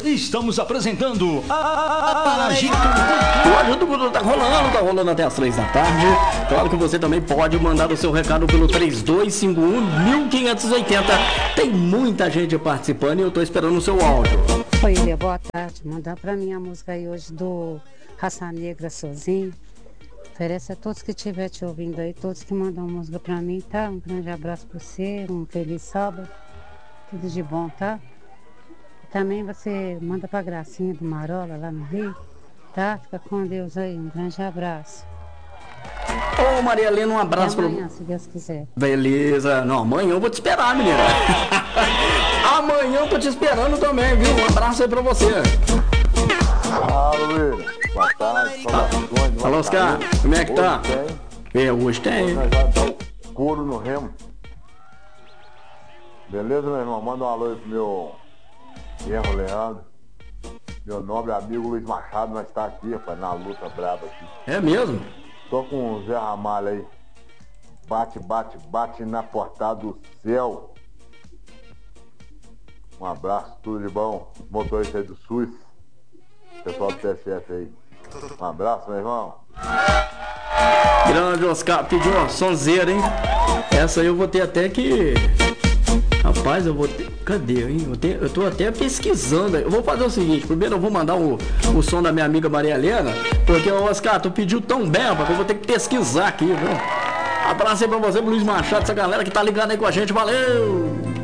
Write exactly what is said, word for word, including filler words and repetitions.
Estamos apresentando a Agito. O Agito Cultura tá rolando, tá rolando até as três da tarde. Claro que você também pode mandar o seu recado pelo três dois cinco um, um cinco oito zero. Tem muita gente participando e eu tô esperando o seu áudio. Oi, Ilha, boa tarde. Mandar pra mim a música aí hoje do Raça Negra Sozinho. Oferece a todos que estiver te ouvindo aí, todos que mandam música pra mim, tá? Um grande abraço pra você, um feliz sábado, tudo de bom, tá? E também você manda pra Gracinha do Marola, lá no Rio, tá? Fica com Deus aí, um grande abraço. Ô, Maria Helena, um abraço Até amanhã, pra... se Deus quiser. Beleza. Não, amanhã eu vou te esperar, menina. Amanhã eu tô te esperando também, viu? Um abraço aí pra você. Fala, Luiz. Boa tarde. Fala, Fala, Oscar. Como é que tá? É, hoje tem. Nós já dá o couro no remo. Beleza, meu irmão? Manda um alô aí pro meu Erro Leandro. Meu nobre amigo Luiz Machado, nós tá aqui, rapaz, na luta braba aqui. É mesmo? Tô com o Zé Ramalho aí. Bate, bate, bate na portada do céu. Um abraço, tudo de bom. Motorista aí do SUS. Pessoal do T S F aí. Um abraço, meu irmão. Grande Oscar, pediu uma sonzeira, hein? Essa aí eu vou ter até que... Rapaz, eu vou ter... Cadê, hein? Eu, tenho... eu tô até pesquisando. Eu vou fazer o seguinte, primeiro eu vou mandar o, o som da minha amiga Maria Helena, porque, Oscar, tu pediu tão bem, rapaz, que eu vou ter que pesquisar aqui, viu? Abraço aí pra você, Luiz Machado, essa galera que tá ligando aí com a gente, valeu!